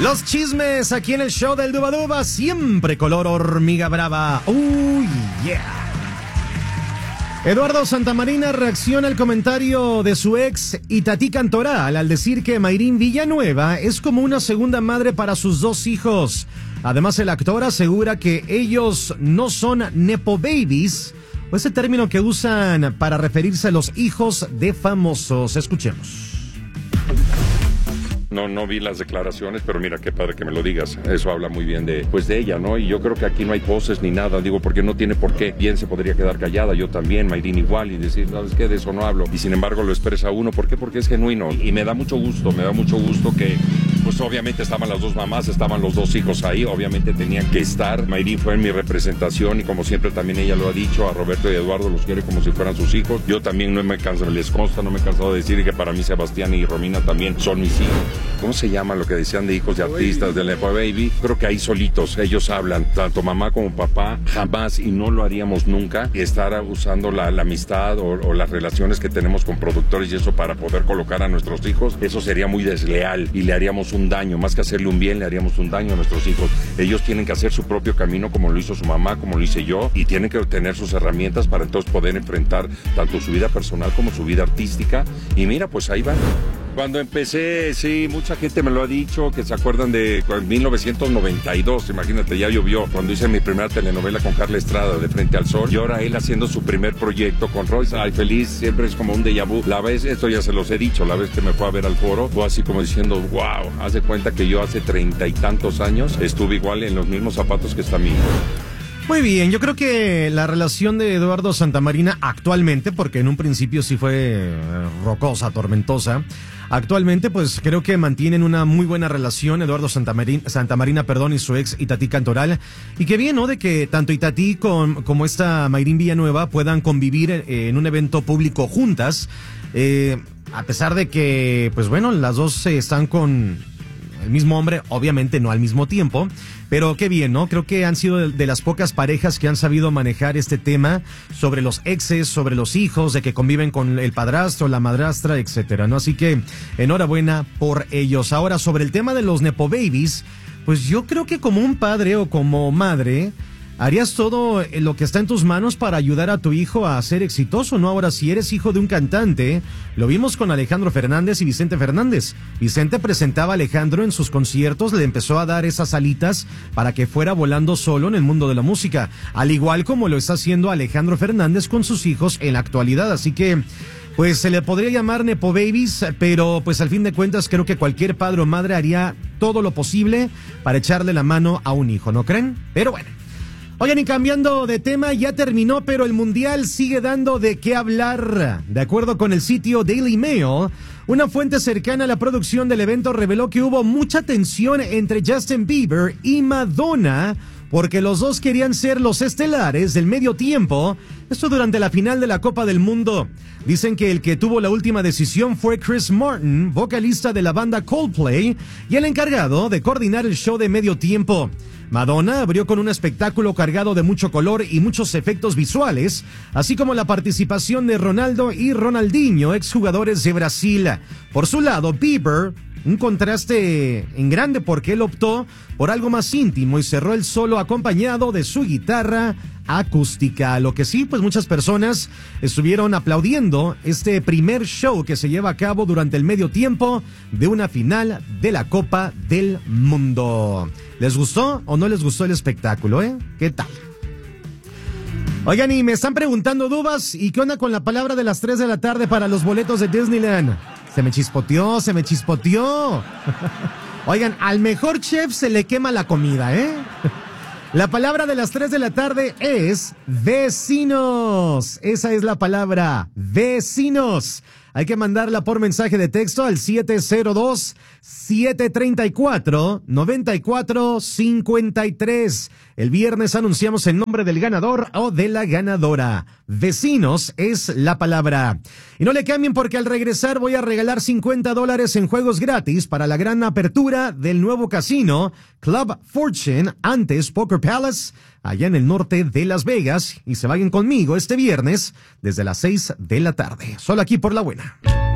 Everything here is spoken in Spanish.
Los chismes aquí en el show del Duba Duba, siempre color hormiga brava. ¡Uy, yeah! Eduardo Santamarina reacciona al comentario de su ex Itatí Cantoral al decir que Mayrín Villanueva es como una segunda madre para sus dos hijos. Además, el actor asegura que ellos no son nepo babies, o ese término que usan para referirse a los hijos de famosos. Escuchemos. No vi las declaraciones, pero mira, qué padre que me lo digas. Eso habla muy bien de ella, ¿no? Y yo creo que aquí no hay poses ni nada, digo, porque no tiene por qué. Bien se podría quedar callada, yo también, Mayrín igual, y decir, ¿sabes qué? De eso no hablo. Y sin embargo lo expresa uno. ¿Por qué? Porque es genuino. Y me da mucho gusto que, pues obviamente estaban las dos mamás, estaban los dos hijos ahí, obviamente tenían que estar. Mayrín fue en mi representación y como siempre también ella lo ha dicho, a Roberto y Eduardo los quiere como si fueran sus hijos. Yo también no me he cansado de decir que para mí Sebastián y Romina también son mis hijos. ¿Cómo se llama lo que decían de hijos de artistas, de Nepo Baby? Creo que ahí solitos, ellos hablan, tanto mamá como papá, jamás, y no lo haríamos nunca, estar usando la amistad o las relaciones que tenemos con productores y eso para poder colocar a nuestros hijos. Eso sería muy desleal y le haríamos un daño, más que hacerle un bien, le haríamos un daño a nuestros hijos. Ellos tienen que hacer su propio camino como lo hizo su mamá, como lo hice yo, y tienen que tener sus herramientas para entonces poder enfrentar tanto su vida personal como su vida artística. Y mira, pues ahí van. Cuando empecé, sí, mucha gente me lo ha dicho, que se acuerdan de 1992, imagínate, ya llovió, cuando hice mi primera telenovela con Carla Estrada, De Frente al Sol, y ahora él haciendo su primer proyecto con Royce. Ay, feliz, siempre es como un déjà vu. La vez, esto ya se los he dicho, la vez que me fue a ver al foro, fue así como diciendo, wow, haz de cuenta que yo hace 30 y tantos años estuve igual en los mismos zapatos que está mi hijo. Muy bien, yo creo que la relación de Eduardo Santamarina actualmente, porque en un principio sí fue rocosa, tormentosa, actualmente pues creo que mantienen una muy buena relación Eduardo Santamarina, y su ex Itatí Cantoral, y qué bien, ¿no? De que tanto Itatí como esta Mayrín Villanueva puedan convivir en un evento público juntas, a pesar de que, pues bueno, las dos están con el mismo hombre, obviamente no al mismo tiempo, pero qué bien, ¿no? Creo que han sido de las pocas parejas que han sabido manejar este tema sobre los exes, sobre los hijos, de que conviven con el padrastro, la madrastra, etcétera, ¿no? Así que enhorabuena por ellos. Ahora, sobre el tema de los nepo babies, pues yo creo que como un padre o como madre harías todo lo que está en tus manos para ayudar a tu hijo a ser exitoso, ¿no? Ahora, si eres hijo de un cantante, lo vimos con Alejandro Fernández y Vicente Fernández. Vicente presentaba a Alejandro en sus conciertos, le empezó a dar esas alitas para que fuera volando solo en el mundo de la música, al igual como lo está haciendo Alejandro Fernández con sus hijos en la actualidad. Así que pues se le podría llamar nepo babies, pero pues al fin de cuentas creo que cualquier padre o madre haría todo lo posible para echarle la mano a un hijo, ¿no creen? Pero bueno. Oigan, y cambiando de tema, ya terminó, pero el Mundial sigue dando de qué hablar. De acuerdo con el sitio Daily Mail, una fuente cercana a la producción del evento reveló que hubo mucha tensión entre Justin Bieber y Madonna, porque los dos querían ser los estelares del medio tiempo, esto durante la final de la Copa del Mundo. Dicen que el que tuvo la última decisión fue Chris Martin, vocalista de la banda Coldplay, y el encargado de coordinar el show de medio tiempo. Madonna abrió con un espectáculo cargado de mucho color y muchos efectos visuales, así como la participación de Ronaldo y Ronaldinho, exjugadores de Brasil. Por su lado, Bieber, un contraste en grande porque él optó por algo más íntimo y cerró el solo acompañado de su guitarra acústica. Lo que sí, pues muchas personas estuvieron aplaudiendo este primer show que se lleva a cabo durante el medio tiempo de una final de la Copa del Mundo. ¿Les gustó o no les gustó el espectáculo, ¿Qué tal? Oigan, y me están preguntando, Dubas, ¿y qué onda con la palabra de las 3 de la tarde para los boletos de Disneyland? Se me chispoteó. Oigan, al mejor chef se le quema la comida, La palabra de las 3 de la tarde es vecinos. Esa es la palabra, vecinos. Hay que mandarla por mensaje de texto al 702-734-9453. El viernes anunciamos el nombre del ganador o de la ganadora. Vecinos es la palabra. Y no le cambien porque al regresar voy a regalar $50 en juegos gratis para la gran apertura del nuevo casino Club Fortune, antes Poker Palace, allá en el norte de Las Vegas. Y se vayan conmigo este viernes desde las 6 de la tarde. Solo aquí por La Buena.